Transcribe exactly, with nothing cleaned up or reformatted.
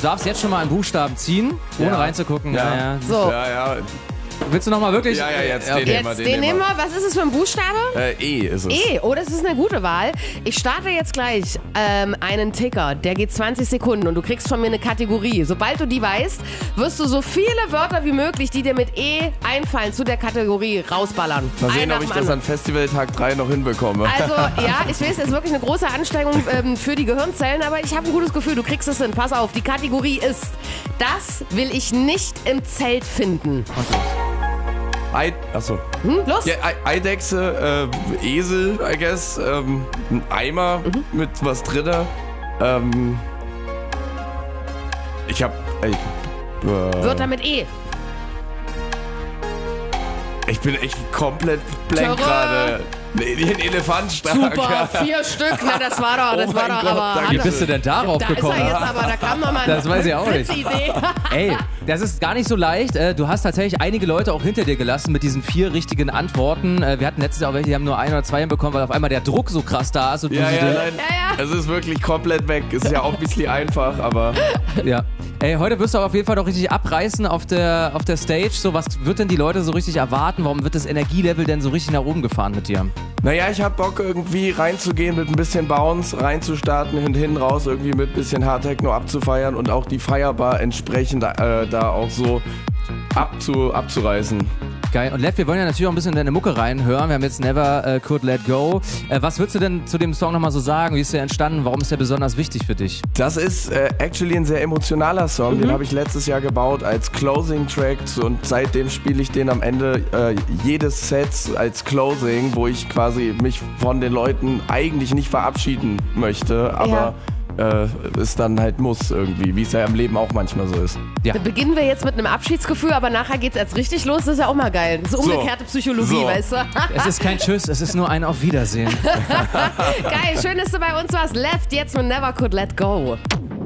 darfst jetzt schon mal einen Buchstaben ziehen, ohne Ja. reinzugucken. Ja. Ja. So. Ja, ja. Willst du nochmal wirklich? Ja, ja, jetzt Okay. den nehmen wir, Jetzt den, den nehmen nehmen wir. Was ist es für ein Buchstabe? wir. Äh, E ist es. E. Oh, das ist eine gute Wahl. Ich starte jetzt gleich ähm, einen Ticker. Der geht zwanzig Sekunden und du kriegst von mir eine Kategorie. Sobald du die weißt, wirst du so viele Wörter wie möglich, die dir mit E einfallen, zu der Kategorie rausballern. Mal Ein sehen, nach ob ich dem das anderen. an Festivaltag drei noch hinbekomme. Also, ja, ich weiß, es ist wirklich eine große Anstrengung ähm, für die Gehirnzellen, aber ich habe ein gutes Gefühl, du kriegst es hin. Pass auf, die Kategorie ist, das will ich nicht im Zelt finden. Ei, achso. Hm, los? Ja, Ei- Eidechse, äh, Esel, I guess, ähm, ein Eimer Mhm. mit was drinne. Ähm, ich hab, ey, äh, Wörter mit E. ich bin echt komplett blank Terror. gerade. Nee, den Elefant stark. Super, vier Stück. Na, das war doch, das Oh war mein doch Gott, aber... danke. Wie bist du denn darauf da gekommen? ist er jetzt aber, da kam nochmal Das weiß ich auch nicht. Idee. Ey, das ist gar nicht so leicht. Äh, Du hast tatsächlich einige Leute auch hinter dir gelassen mit diesen vier richtigen Antworten. Äh, Wir hatten letztes Jahr auch welche, die haben nur ein oder zwei hinbekommen, weil auf einmal der Druck so krass da ist. Und Ja, du so ja, den- nein. Ja, ja. Es ist wirklich komplett weg. Es ist ja auch ein bisschen einfach, aber ja. Ey, heute wirst du aber auf jeden Fall doch richtig abreißen auf der, auf der Stage. So, was wird denn die Leute so richtig erwarten? Warum wird das Energielevel denn so richtig nach oben gefahren mit dir? naja, ich hab Bock irgendwie reinzugehen mit ein bisschen Bounce, reinzustarten und hinten raus irgendwie mit ein bisschen Hardtechno abzufeiern und auch die Feierbar entsprechend äh, da auch so abzu, abzureißen. Geil. Und Lev, wir wollen ja natürlich auch ein bisschen in deine Mucke reinhören. Wir haben jetzt Never uh, Could Let Go. Äh, was würdest du denn zu dem Song nochmal so sagen? Wie ist der entstanden? Warum ist der besonders wichtig für dich? Das ist äh, actually ein sehr emotionaler Song. Den habe ich letztes Jahr gebaut als Closing Track und seitdem spiele ich den am Ende äh, jedes Sets als Closing, wo ich quasi mich von den Leuten eigentlich nicht verabschieden möchte, aber äh, es dann halt muss irgendwie, wie es ja im Leben auch manchmal so ist. Ja. Dann beginnen wir jetzt mit einem Abschiedsgefühl, aber nachher geht's erst richtig los. Das ist ja auch mal geil. Das ist umgekehrte Psychologie, So. weißt du? Es ist kein Tschüss, es ist nur ein Auf Wiedersehen. Geil, schön, dass du bei uns warst. Left jetzt mit Never Could Let Go.